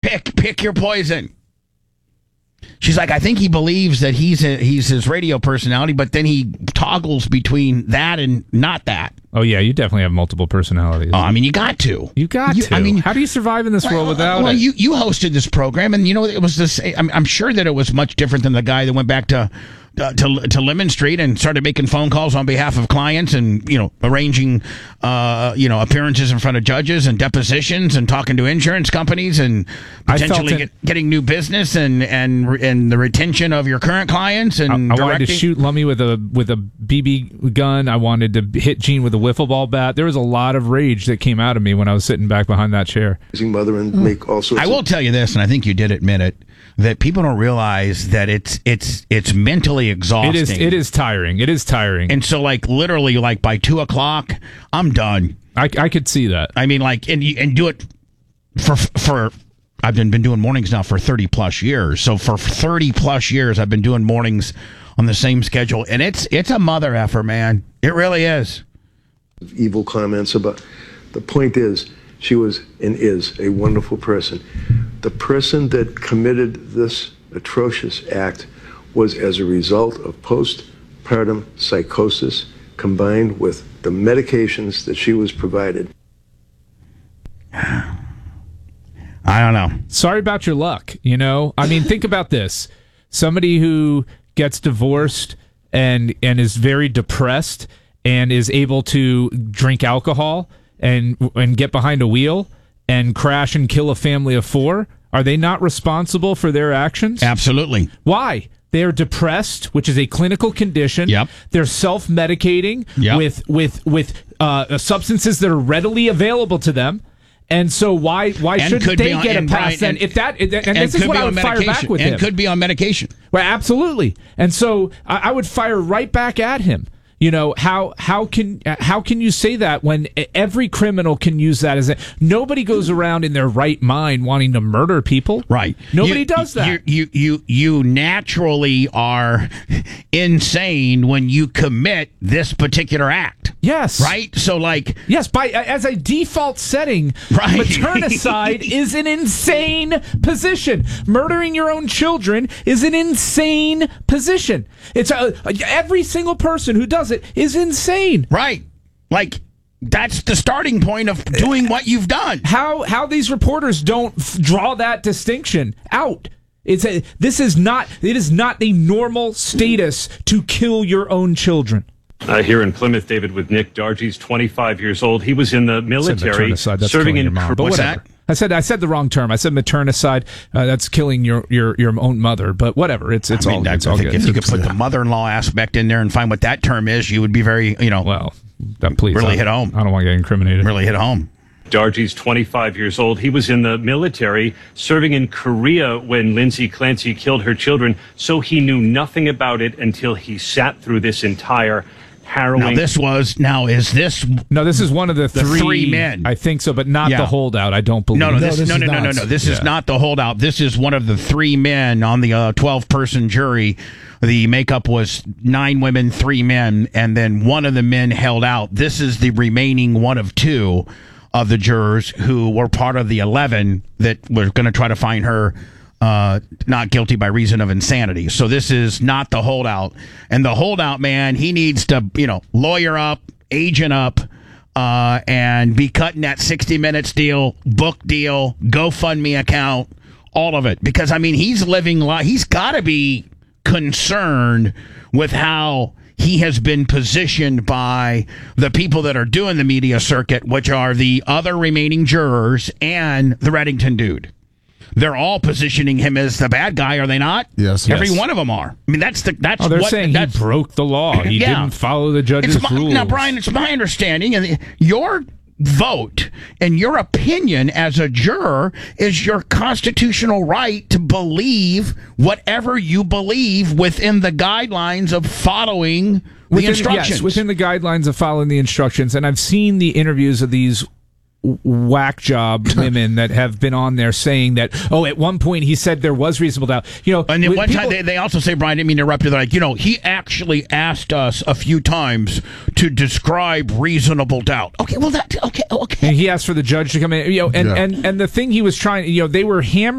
pick your poison. She's like, I think he believes that he's his radio personality, but then he toggles between that and not that. Oh, yeah, you definitely have multiple personalities. Oh, I mean, you got to. You got to. I mean, how do you survive in this world without it? You hosted this program, and, it was this. I'm sure that it was much different than the guy that went back to Lemon Street and started making phone calls on behalf of clients and, arranging, appearances in front of judges and depositions and talking to insurance companies and potentially getting new business and the retention of your current clients. And I wanted to shoot Lummy with a BB gun. I wanted to hit Gene with a wiffle ball bat. There was a lot of rage that came out of me when I was sitting back behind that chair. Mother and make all sorts. I will tell you this, and I think you did admit it, that people don't realize that it's mentally exhausting. It is tiring. It is tiring. And so, literally, by 2:00, I'm done. I could see that. I mean, and do it for. I've been doing mornings now for 30 plus years. So for 30 plus years, I've been doing mornings on the same schedule, and it's a mother effer, man. It really is. Evil comments about. The point is, she was and is a wonderful person. The person that committed this atrocious act was as a result of postpartum psychosis combined with the medications that she was provided. I don't know. Sorry about your luck, I mean, think about this. Somebody who gets divorced and is very depressed and is able to drink alcohol and get behind a wheel and crash and kill a family of 4, are they not responsible for their actions? Absolutely. Why? They're depressed, which is a clinical condition. Yep. They're self-medicating with substances that are readily available to them. And so why shouldn't they get a pass then? This is what I would fire back with him. And could be on medication. Well, absolutely. And so I would fire right back at him. How can you say that when every criminal can use that as nobody goes around in their right mind wanting to murder people? Right. Nobody does that. You naturally are insane when you commit this particular act. Yes. Right? So yes, as a default setting, right. Maternicide is an insane position. Murdering your own children is an insane position. It's every single person who does it is insane. Right. That's the starting point of doing what you've done. How these reporters don't draw that distinction out. It is not the normal status to kill your own children. Here in Plymouth, David, with Nick Dargy's 25 years old. He was in the military, serving in. What's that? I said the wrong term. I said maternicide. That's killing your own mother. But whatever. It's all good. If you could put the mother-in-law aspect in there and find what that term is, you would be very, Well, please. Really hit home. I don't want to get incriminated. Really hit home. Dargy's 25 years old. He was in the military, serving in Korea when Lindsay Clancy killed her children. So he knew nothing about it until he sat through this entire harrowing. Is this? No, this is one of the three men. I think so, but not the holdout. I don't believe. No. This is not the holdout. This is one of the 3 men on the 12-person jury. The makeup was 9 women, 3 men, and then one of the men held out. This is the remaining one of 2 of the jurors who were part of the 11 that were going to try to find her not guilty by reason of insanity. So this is not the holdout. And the holdout, man, he needs to, lawyer up, agent up, and be cutting that 60 Minutes deal, book deal, GoFundMe account, all of it. Because, he's living life. He's got to be concerned with how he has been positioned by the people that are doing the media circuit, which are the other remaining jurors and the Reddington dude. They're all positioning him as the bad guy, are they not? Yes. Every one of them are. That's they're saying he broke the law. He didn't follow the judge's rules. Now, Brian, it's my understanding, and your vote and your opinion as a juror is your constitutional right to believe whatever you believe within the guidelines of following the instructions. Yes, within the guidelines of following the instructions. And I've seen the interviews of these whack job women that have been on there saying that, at one point he said there was reasonable doubt. And then one time they also say, Brian, I didn't mean to interrupt you, they're like, he actually asked us a few times to describe reasonable doubt. Okay, well, okay. And he asked for the judge to come in, and the thing he was trying, they were hammering